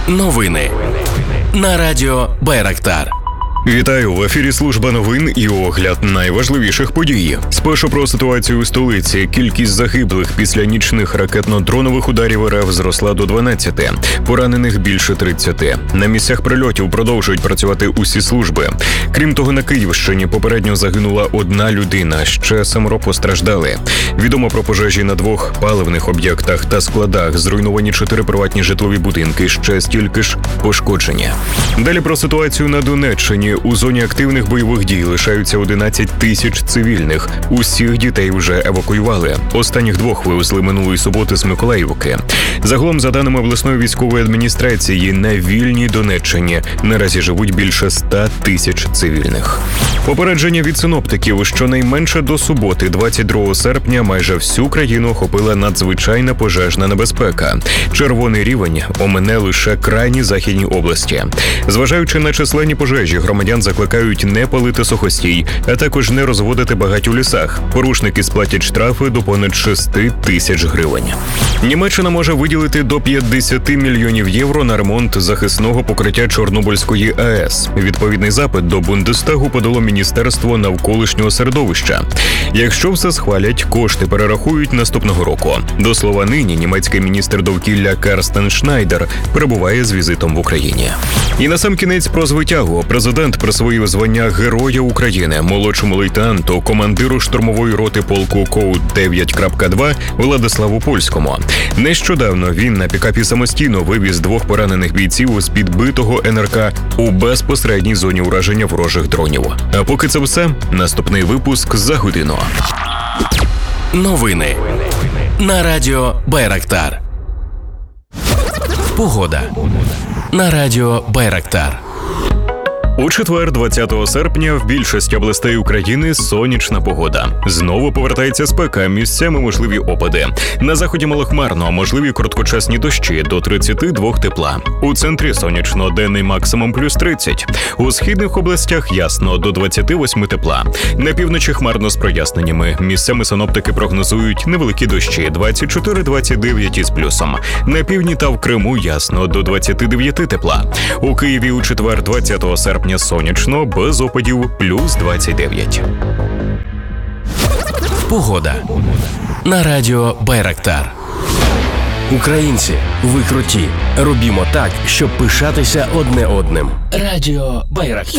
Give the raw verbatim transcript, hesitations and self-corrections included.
Новини на радіо Байрактар. Вітаю, в ефірі служба новин і огляд найважливіших подій. Спершу про ситуацію у столиці. Кількість загиблих після нічних ракетно-дронових ударів РФ зросла до дванадцяти. Поранених більше тридцяти. На місцях прильотів продовжують працювати усі служби. Крім того, на Київщині попередньо загинула одна людина, ще семеро постраждали. Відомо про пожежі на двох паливних об'єктах та складах. Зруйновані чотири приватні житлові будинки, ще стільки ж пошкоджені. Далі про ситуацію на Донеччині. У зоні активних бойових дій лишаються одинадцять тисяч цивільних. Усіх дітей вже евакуювали. Останніх двох вивезли минулої суботи з Миколаївки. Загалом, за даними обласної військової адміністрації, на вільній Донеччині наразі живуть більше ста тисяч цивільних. Попередження від синоптиків: щонайменше до суботи, двадцять другого серпня, майже всю країну охопила надзвичайна пожежна небезпека. Червоний рівень омине лише крайні західні області. Зважаючи на численні пожежі, громадян закликають не палити сухостій, а також не розводити багать у лісах. Порушники сплатять штрафи до понад шести тисяч гривень. Німеччина може виділити до п'ятдесят мільйонів євро на ремонт захисного покриття Чорнобильської АЕС. Відповідний запит до Бундестагу подало Міністерство навколишнього середовища. Якщо все схвалять, кошти перерахують наступного року. До слова, нині німецький міністр довкілля Карстен Шнайдер перебуває з візитом в Україні. І насамкінець про звитягу. Президент присвоїв звання Героя України молодшому лейтенанту, командиру штурмової роти полку Коут дев'ять крапка два Владиславу Польському. Нещодавно він на пікапі самостійно вивіз двох поранених бійців з підбитого ен ер ка у безпосередній зоні ураження ворожих дронів. А поки це все, наступний випуск за годину. Новини на радіо Байрактар. Погода на радіо Байрактар. У четвер, двадцятого серпня, в більшості областей України сонячна погода. Знову повертається спека, місцями можливі опади. На заході малохмарно, можливі короткочасні дощі до тридцяти двох тепла. У центрі сонячно, денний максимум плюс тридцять. У східних областях ясно, до двадцяти восьми тепла. На півночі хмарно з проясненнями. Місцями синоптики прогнозують невеликі дощі двадцять чотири двадцять дев'ять із плюсом. На півдні та в Криму ясно, до двадцяти дев'яти тепла. У Києві у четвер, двадцятого серпня, сонячно, без опадів, плюс двадцять дев'ять. Погода на радіо Байрактар. Українці, ви круті. Робімо так, щоб пишатися одне одним. Радіо Байрактар.